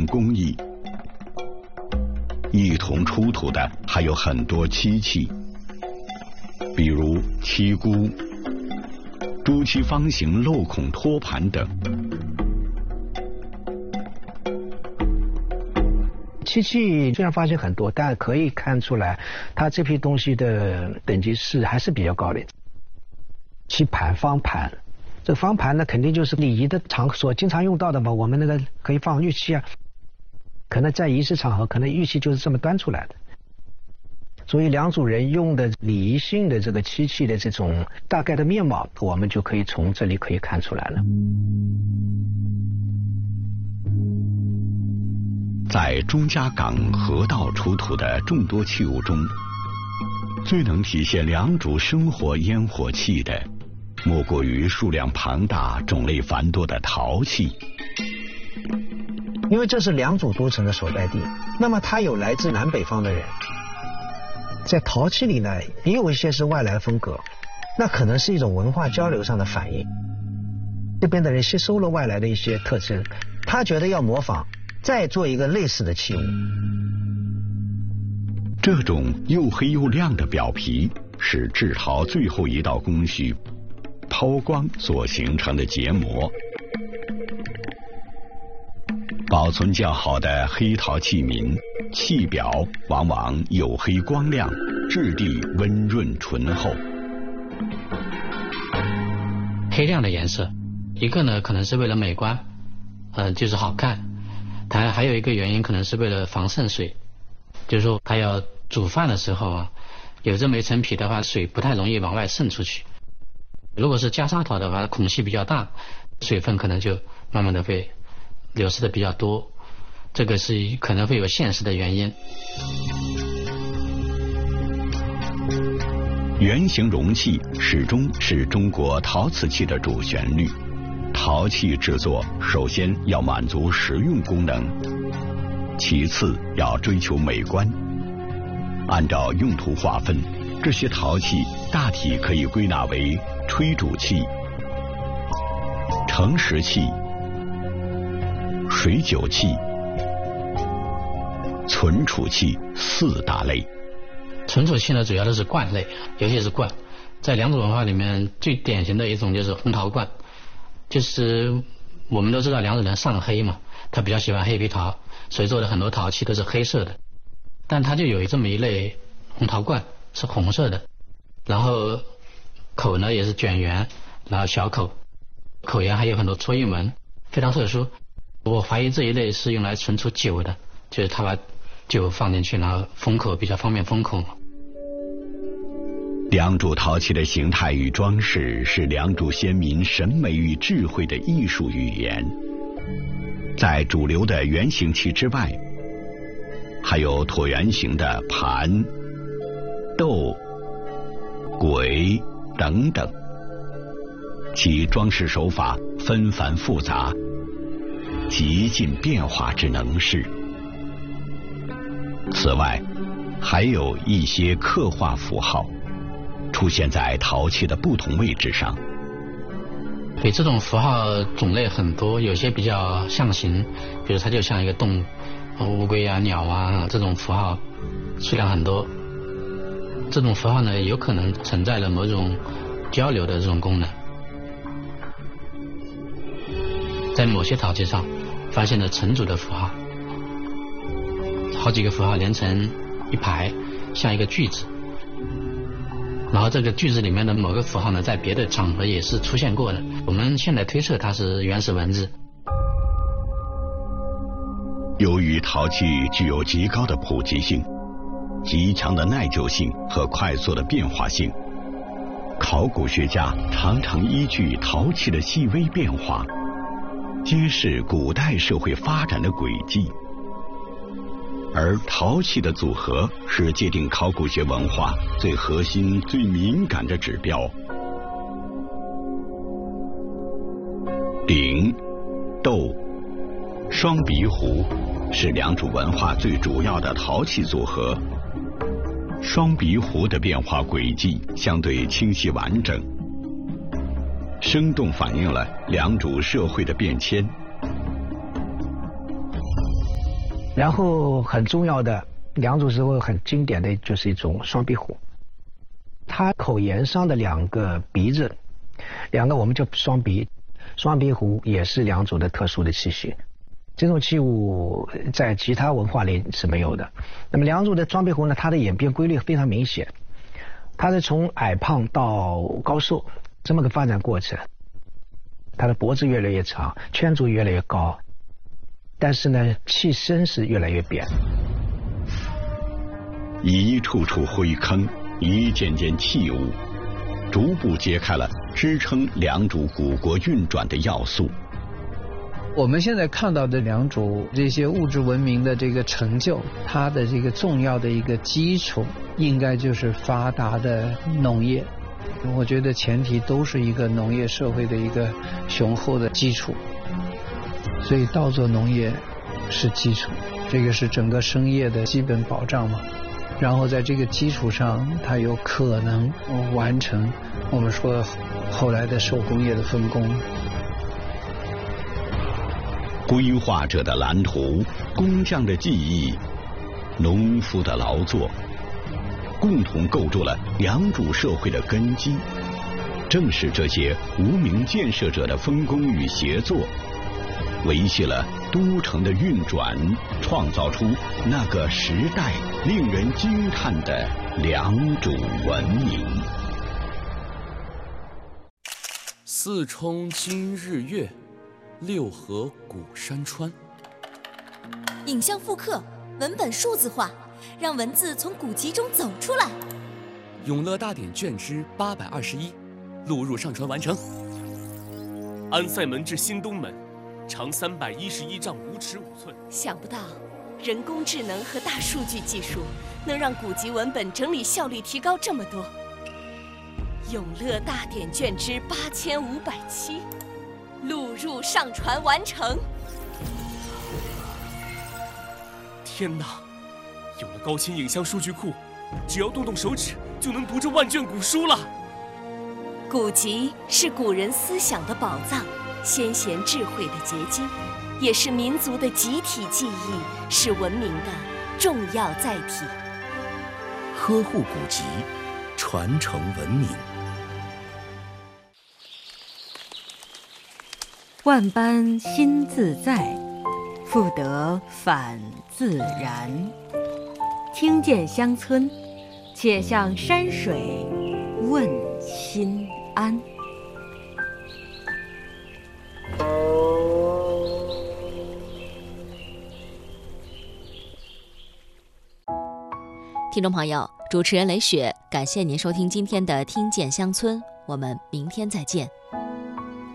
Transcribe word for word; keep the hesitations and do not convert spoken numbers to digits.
工艺。一同出土的还有很多漆器，比如漆箍、朱漆方形镂孔托盘等。 漆器虽然发现很多，但可以看出来，它这批东西的等级是还是比较高的。漆盘、方盘，这个方盘呢，肯定就是礼仪的场所经常用到的嘛。我们那个可以放玉器啊，可能在仪式场合，可能玉器就是这么端出来的。所以良渚人用的礼仪性的这个漆器的这种大概的面貌，我们就可以从这里可以看出来了。 在钟家港河道出土的众多器物中，最能体现良渚生活烟火气的，莫过于数量庞大、种类繁多的陶器。 因为这是良渚都城的所在地，那么它有来自南北方的人，在陶器里呢，也有一些是外来风格，那可能是一种文化交流上的反应。这边的人吸收了外来的一些特征，他觉得要模仿，再做一个类似的器物。 这种又黑又亮的表皮是制陶最后一道工序抛光所形成的结膜。保存较好的黑陶器皿，器表往往黝黑光亮，质地温润醇厚。 黑亮的颜色，一个呢可能是为了美观，呃，就是好看。它还有一个原因可能是为了防渗水，就是说它要煮饭的时候啊，有这么一层皮的话，水不太容易往外渗出去。如果是袈裟陶的话，孔隙比较大，水分可能就慢慢的会流失的比较多，这个是可能会有现实的原因。 圆形容器始终是中国陶瓷器的主旋律。陶器制作首先要满足实用功能，其次要追求美观。按照用途划分，这些陶器大体可以归纳为吹煮器、盛食器、水酒器、存储器四大类。 存储器呢，主要的是罐类，尤其是罐。在良渚文化里面，最典型的一种就是红陶罐。就是我们都知道良渚人上黑嘛，他比较喜欢黑皮陶，所以做的很多陶器都是黑色的。但它就有这么一类红陶罐是红色的，然后口呢也是卷圆，然后小口，口沿还有很多戳印纹，非常特殊。我怀疑这一类是用来存储酒的，就是他把酒放进去，然后封口比较方便封口。 良渚陶器的形态与装饰是良渚先民审美与智慧的艺术语言。在主流的圆形器之外，还有椭圆形的盘、豆、簋等等，其装饰手法纷繁复杂，极尽变化之能事。此外，还有一些刻画符号出现在陶器的不同位置上。 对，这种符号种类很多，有些比较象形，比如它就像一个动物，乌龟啊、鸟啊，这种符号数量很多。这种符号呢，有可能存在了某种交流的这种功能。在某些陶器上发现了成组的符号，好几个符号连成一排，像一个句子。然后这个句子里面的某个符号呢，在别的场合也是出现过的。我们现在推测它是原始文字。 由于陶器具有极高的普及性、极强的耐久性和快速的变化性，考古学家常常依据陶器的细微变化，揭示古代社会发展的轨迹。而陶器的组合是界定考古学文化最核心、最敏感的指标。鼎、豆、双鼻壶是良渚文化最主要的陶器组合。双鼻壶的变化轨迹相对清晰完整，生动反映了良渚社会的变迁。 然后很重要的良渚时候很经典的就是一种双鼻虎，它口沿上的两个鼻子，两个我们叫双鼻，双鼻虎也是良渚的特殊的气息。这种器物在其他文化里是没有的。那么良渚的双鼻虎呢，它的演变规律非常明显，它是从矮胖到高瘦这么个发展过程。它的脖子越来越长，圈足越来越高，但是呢，器身是越来越扁。 一处处灰坑，一件件器物，逐步揭开了支撑良渚古国运转的要素。 我们现在看到的良渚这些物质文明的这个成就，它的这个重要的一个基础，应该就是发达的农业。我觉得前提都是一个农业社会的一个雄厚的基础，所以稻作农业是基础，这个是整个生业的基本保障嘛。然后在这个基础上，它有可能完成我们说后来的手工业的分工。 规划者的蓝图，工匠的技艺，农夫的劳作，共同构筑了良渚社会的根基。正是这些无名建设者的分工与协作，维系了都城的运转，创造出那个时代令人惊叹的良渚文明。 四冲今日月，六合古山川。 影像复刻，文本数字化，让文字从古籍中走出来。 永乐大典卷之八百二十一，录入上传完成。安塞门至新东门，长三百一十一丈五尺五寸。 想不到，人工智能和大数据技术能让古籍文本整理效率提高这么多。永乐大典卷之八千五百七，录入上传完成。 天哪！有了高清影像数据库，只要动动手指就能读这万卷古书了。 古籍是古人思想的宝藏，先贤智慧的结晶，也是民族的集体记忆，是文明的重要载体。 呵护古籍，传承文明。 万般心自在，复得返自然。听见乡村，且向山水问心安。 听众朋友，主持人雷雪，感谢您收听今天的《听见乡村》，我们明天再见。